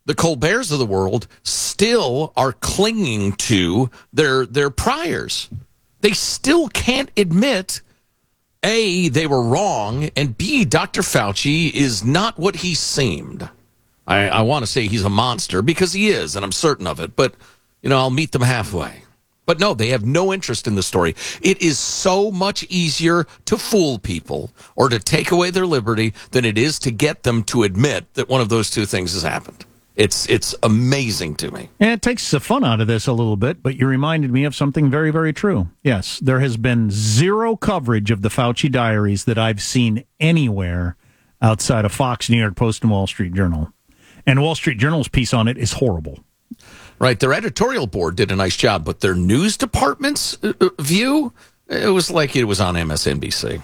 the Colberts of the world still are clinging to their priors. They still can't admit, A, they were wrong, and B, Dr. Fauci is not what he seemed. I want to say he's a monster because he is, and I'm certain of it, but, I'll meet them halfway. But no, they have no interest in the story. It is so much easier to fool people or to take away their liberty than it is to get them to admit that one of those two things has happened. It's amazing to me. And it takes the fun out of this a little bit, but you reminded me of something very, very true. Yes, there has been zero coverage of the Fauci diaries that I've seen anywhere outside of Fox, New York Post, and Wall Street Journal. And Wall Street Journal's piece on it is horrible. Right. Their editorial board did a nice job, but their news department's view, it was like it was on MSNBC.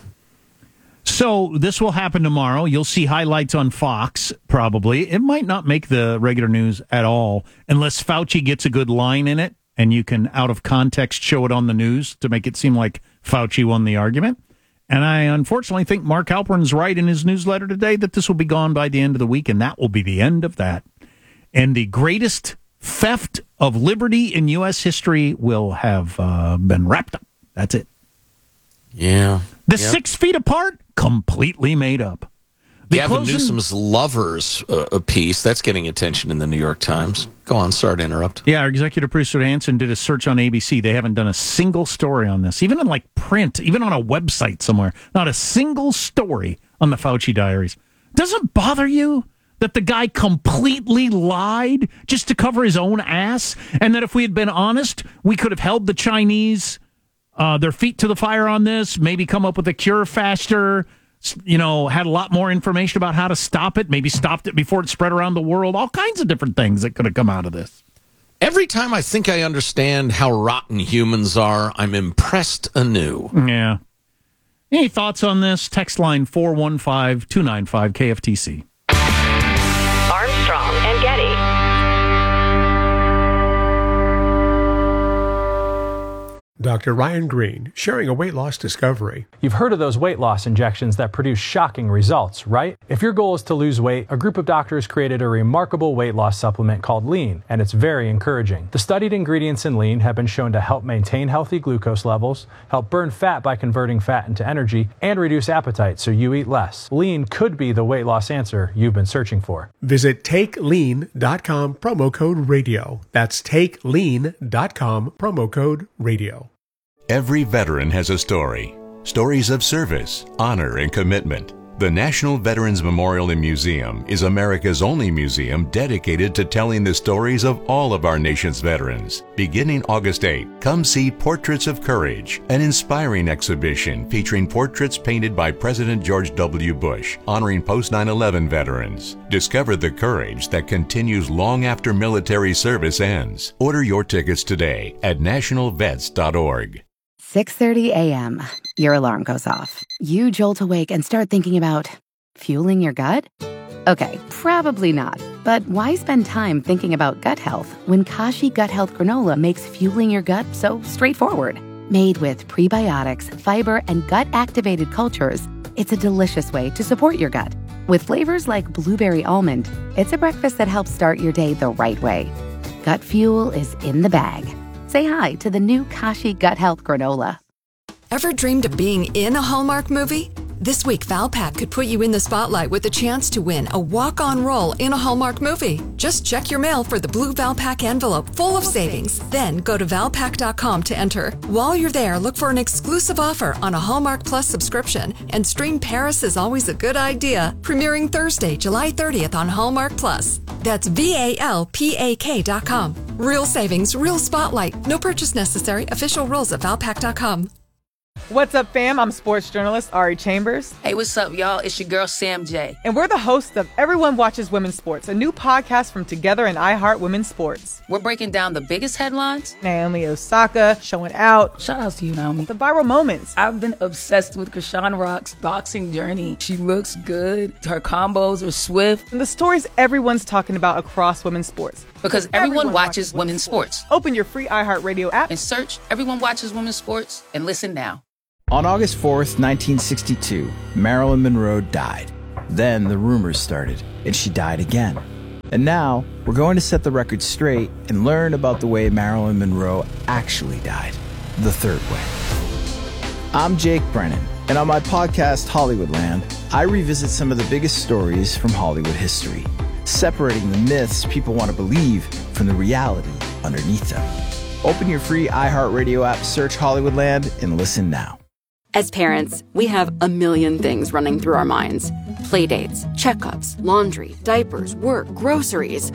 So this will happen tomorrow. You'll see highlights on Fox, probably. It might not make the regular news at all unless Fauci gets a good line in it and you can, out of context, show it on the news to make it seem like Fauci won the argument. And I unfortunately think Mark Halpern's right in his newsletter today that this will be gone by the end of the week, and that will be the end of that. And the greatest theft of liberty in U.S. history will have been wrapped up. That's it. Yeah. The 6 feet apart, completely made up. Gavin Newsom's Lovers piece, that's getting attention in the New York Times. Go on, sorry to interrupt. Yeah, our executive producer Hanson did a search on ABC. They haven't done a single story on this, even in print, even on a website somewhere. Not a single story on the Fauci diaries. Doesn't bother you that the guy completely lied just to cover his own ass? And that if we had been honest, we could have held the Chinese their feet to the fire on this, maybe come up with a cure faster, had a lot more information about how to stop it, maybe stopped it before it spread around the world, all kinds of different things that could have come out of this. Every time I think I understand how rotten humans are, I'm impressed anew. Yeah. Any thoughts on this? Text line 415-295-KFTC. Armstrong and Getty. Dr. Ryan Green, sharing a weight loss discovery. You've heard of those weight loss injections that produce shocking results, right? If your goal is to lose weight, a group of doctors created a remarkable weight loss supplement called Lean, and it's very encouraging. The studied ingredients in Lean have been shown to help maintain healthy glucose levels, help burn fat by converting fat into energy, and reduce appetite so you eat less. Lean could be the weight loss answer you've been searching for. Visit TakeLean.com, promo code radio. That's TakeLean.com, promo code radio. Every veteran has a story. Stories of service, honor, and commitment. The National Veterans Memorial and Museum is America's only museum dedicated to telling the stories of all of our nation's veterans. Beginning August 8, come see Portraits of Courage, an inspiring exhibition featuring portraits painted by President George W. Bush, honoring post-9/11 veterans. Discover the courage that continues long after military service ends. Order your tickets today at nationalvets.org. 6:30 a.m. Your alarm goes off. You jolt awake and start thinking about fueling your gut? Okay, probably not. But why spend time thinking about gut health when Kashi Gut Health Granola makes fueling your gut so straightforward? Made with prebiotics, fiber, and gut-activated cultures, it's a delicious way to support your gut. With flavors like blueberry almond, it's a breakfast that helps start your day the right way. Gut fuel is in the bag. Say hi to the new Kashi Gut Health Granola. Ever dreamed of being in a Hallmark movie? This week, Valpak could put you in the spotlight with a chance to win a walk-on role in a Hallmark movie. Just check your mail for the blue Valpak envelope full of savings. Then go to Valpak.com to enter. While you're there, look for an exclusive offer on a Hallmark Plus subscription and stream Paris is Always a Good Idea, premiering Thursday, July 30th on Hallmark Plus. That's VALPAK.com. Real savings, real spotlight. No purchase necessary. Official rules at Valpak.com. What's up, fam? I'm sports journalist Ari Chambers. Hey, what's up, y'all? It's your girl, Sam J. And we're the hosts of Everyone Watches Women's Sports, a new podcast from Together and iHeart Women's Sports. We're breaking down the biggest headlines. Naomi Osaka showing out. Shout out to you, Naomi. The viral moments. I've been obsessed with Krishan Rock's boxing journey. She looks good. Her combos are swift. And the stories everyone's talking about across women's sports. Because everyone watches women's sports. Open your free iHeartRadio app and search Everyone Watches Women's Sports and listen now. On August 4th, 1962, Marilyn Monroe died. Then the rumors started, and she died again. And now, we're going to set the record straight and learn about the way Marilyn Monroe actually died, the third way. I'm Jake Brennan, and on my podcast, Hollywoodland, I revisit some of the biggest stories from Hollywood history, separating the myths people want to believe from the reality underneath them. Open your free iHeartRadio app, search Hollywoodland, and listen now. As parents, we have a million things running through our minds. Playdates, checkups, laundry, diapers, work, groceries.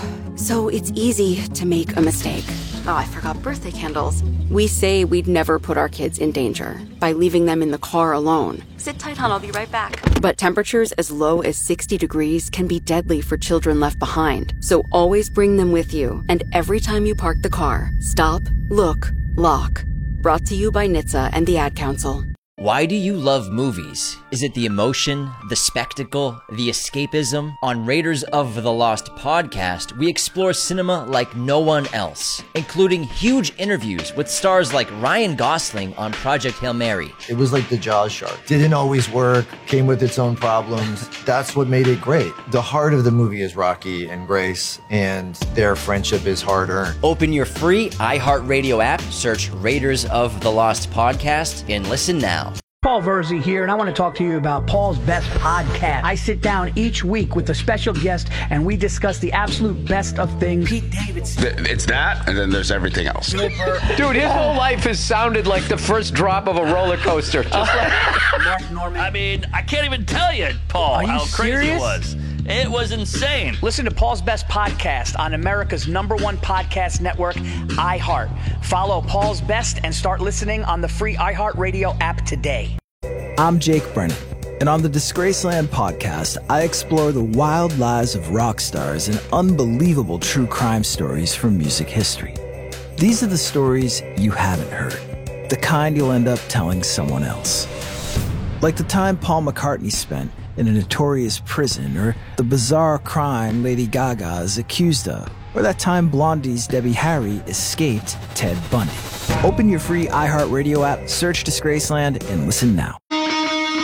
So it's easy to make a mistake. Oh, I forgot birthday candles. We say we'd never put our kids in danger by leaving them in the car alone. Sit tight, hon, I'll be right back. But temperatures as low as 60 degrees can be deadly for children left behind. So always bring them with you. And every time you park the car, stop, look, lock. Brought to you by NHTSA and the Ad Council. Why do you love movies? Is it the emotion, the spectacle, the escapism? On Raiders of the Lost podcast, we explore cinema like no one else, including huge interviews with stars like Ryan Gosling on Project Hail Mary. It was like the Jaws shark. Didn't always work, came with its own problems. That's what made it great. The heart of the movie is Rocky and Grace, and their friendship is hard-earned. Open your free iHeartRadio app, search Raiders of the Lost podcast, and listen now. Paul Verzi here, and I want to talk to you about Paul's Best Podcast. I sit down each week with a special guest, and we discuss the absolute best of things. Pete Davidson. It's that, and then there's everything else. Dude, his whole life has sounded like the first drop of a roller coaster. Just like Mark Norman. I mean, I can't even tell you, Paul, how crazy it was. It was insane. Listen to Paul's Best Podcast on America's #1 podcast network, iHeart. Follow Paul's Best and start listening on the free iHeartRadio app today. I'm Jake Brennan, and on the Disgraceland podcast, I explore the wild lives of rock stars and unbelievable true crime stories from music history. These are the stories you haven't heard, the kind you'll end up telling someone else. Like the time Paul McCartney spent in a notorious prison, or the bizarre crime Lady Gaga is accused of, or that time Blondie's Debbie Harry escaped Ted Bundy. Open your free iHeartRadio app, search Disgraceland, and listen now.